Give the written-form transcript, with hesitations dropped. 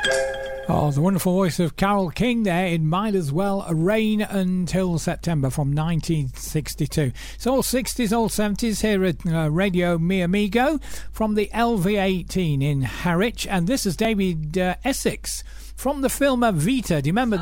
Oh, the wonderful voice of Carole King there. It might as well rain until September from 1962. It's all 60s, all 70s here at Radio Mi Amigo from the LV18 in Harwich. And this is David Essex from the film Vita. Do you remember